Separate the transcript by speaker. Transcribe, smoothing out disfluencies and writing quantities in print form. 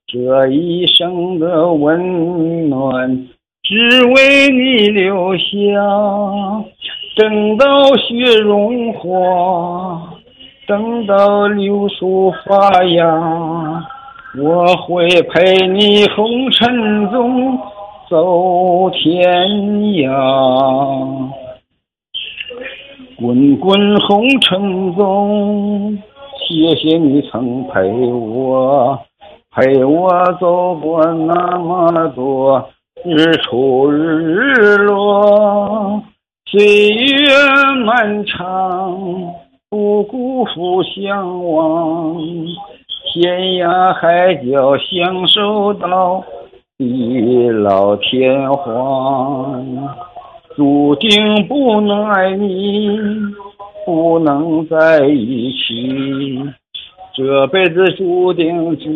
Speaker 1: 这一生的温暖只为你留下，等到雪融化，等到柳树发芽，我会陪你红尘中走天涯。滚滚红尘中，谢谢你曾陪我走过那么多日出日落。岁月漫长，不辜负相望，天涯海角相守到地老天荒。注定不能爱你，不能在一起，这辈子注定只